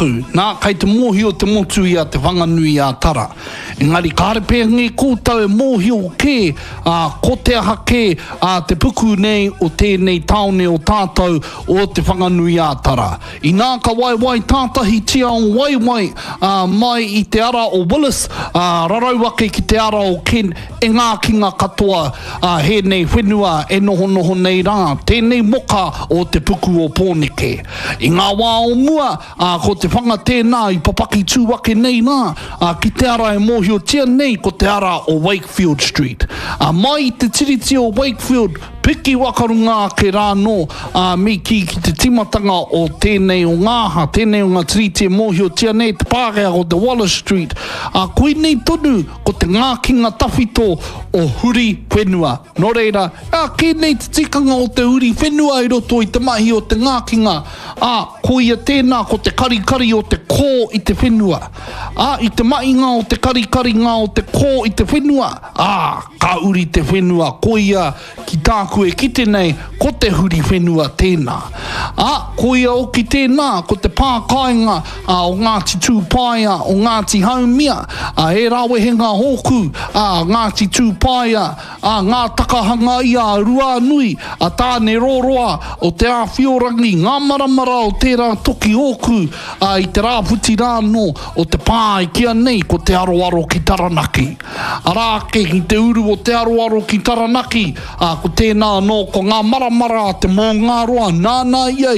Nā kai te mōhio te motu ia te whanganui a tara. Engari kārepe ngi kūtau e mōhio ke ko te aha ke te puku nei o tēnei taone o tātou o te whanganui a tara. I nā ka waiwai tātahi tia o waiwai mai i te ara o Willis, rarau ake ki te ara o Ken, e ngā kinga katoa he nei whenua e noho noho nei rā, tēnei moka o te puku o Pōneke. I ngā wā o mua, ko te whanga tēnā i papaki tūwake nei nā, ki te ara e mōhio tia nei ko te ara o Wakefield Street. Mai i te tiriti o Wakefield, piki wakarunga ke rāno mi ki te timatanga o tēnei o ngāha, tēnei o ngā tiriti e mōhio tia nei te pārea o te Wallace Street. Koe nei tonu ko te ngākinga tawhito o huri whenua. Nō reira, ke nei te tikanga o te huri whenua i roto i te mahi o te ngākinga. Ko ia tēnā ko te karikari o te kō i te whenua. I te mainga o te karikari ngā o te kō i te whenua. Ka uri te whenua, ko ia ki tāku e kite nei, ko te huri whenua tēnā. Ko ia o ki tēnā, ko te pākainga o Ngāti Tūpaia, o Ngāti Haumia, e rawe he ngā hoku, Ngāti Tūpaia, ngā takahanga ia rua nui, tāne roroa o te āwhiorangi, ngā maramara o tērā toki oku, i te rāputi rāno o te pā i kia nei ko te aroaro ki Taranaki. Arāke ki te uru o te aroaro ki Taranaki, ko tēnā no ko ngā maramara te mō ngā roa, nāna ia